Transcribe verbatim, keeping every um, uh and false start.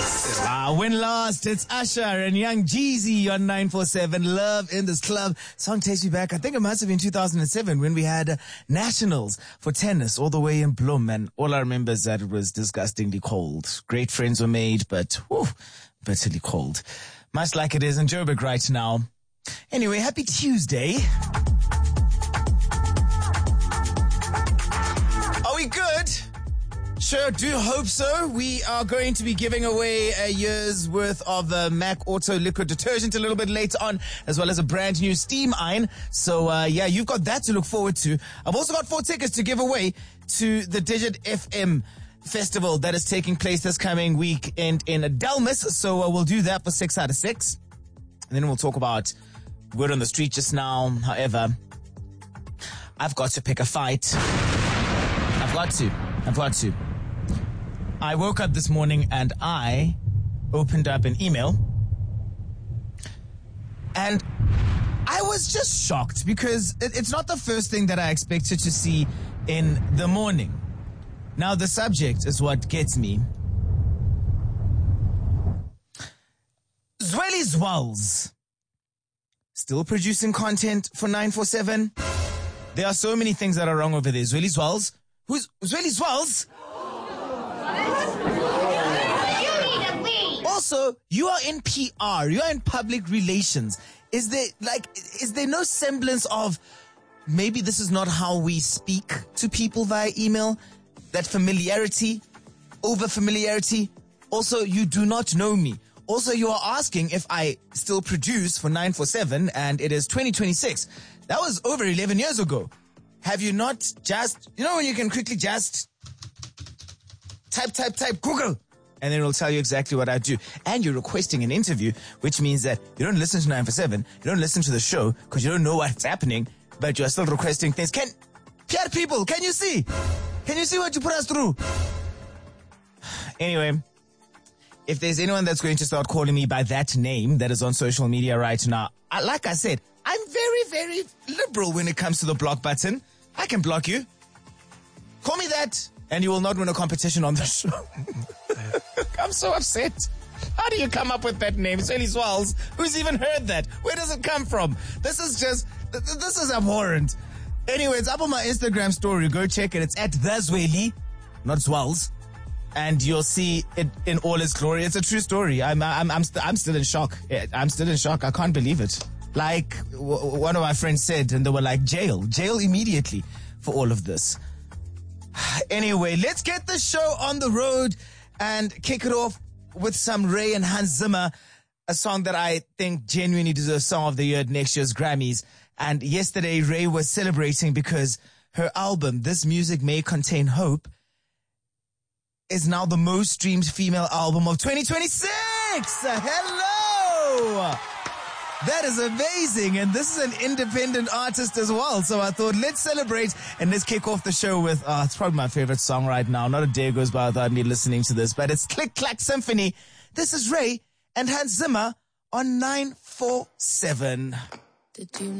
Ah, when last, it's Usher and Young Jeezy on nine four seven. Love in this club. Song takes me back. I think it must have been two thousand seven when we had uh, nationals for tennis all the way in Bloem. And all I remember is that it was disgustingly cold. Great friends were made, but whew, bitterly cold. Much like it is in Joburg right now. Anyway, happy Tuesday. Are we good? Sure, do hope so. We are going to be giving away a year's worth of uh, Mac Auto liquid detergent a little bit later on, as well as a brand new steam iron. So, uh, yeah, you've got that to look forward to. I've also got four tickets to give away to the Digit F M festival that is taking place this coming weekend in Delmas. So uh, we'll do that for six out of six. And then we'll talk about word on the street just now. However, I've got to pick a fight. I've got to. I've got to. I woke up this morning and I opened up an email and I was just shocked because it, it's not the first thing that I expected to see in the morning. Now, the subject is what gets me. Zweli Zwals still producing content for nine four seven. There are so many things that are wrong over there. Zweli Zwals? Who's Zweli Zwals? Also, you are in P R. You are in public relations. Is there, like, is there no semblance of maybe this is not how we speak to people via email? That familiarity, over familiarity. Also, you do not know me. Also, you are asking if I still produce for nine four seven and it is twenty twenty-six. That was over eleven years ago. Have you not just, you know when you can quickly just type, type, type, Google, and then it'll tell you exactly what I do. And you're requesting an interview, which means that you don't listen to nine four seven, you don't listen to the show because you don't know what's happening, but you're still requesting things. Can, Pierre people, can you see? Can you see what you put us through? Anyway, if there's anyone that's going to start calling me by that name that is on social media right now, I, like I said, I'm very, very liberal when it comes to the block button. I can block you. Call me that, and you will not win a competition on the show. I'm so upset. How do you come up with that name? Zweli Zwals. Who's even heard that? Where does it come from? This is just, th- th- this is abhorrent. Anyway, it's up on my Instagram story. Go check it. It's at the Zweli, not Zwals. And you'll see it in all its glory. It's a true story. I'm, I'm, I'm, st- I'm still in shock. I'm still in shock. I can't believe it. Like w- one of my friends said, and they were like, jail, jail immediately for all of this. Anyway, let's get the show on the road and kick it off with some Ray and Hans Zimmer, a song that I think genuinely deserves Song of the Year at next year's Grammys. And yesterday, Ray was celebrating because her album, This Music May Contain Hope, is now the most streamed female album of twenty twenty-six. Uh, hello! That is amazing. And this is an independent artist as well. So I thought, let's celebrate and let's kick off the show with, uh, it's probably my favorite song right now. Not a day goes by without me listening to this, but it's Click Clack Symphony. This is Ray and Hans Zimmer on nine four seven. Did you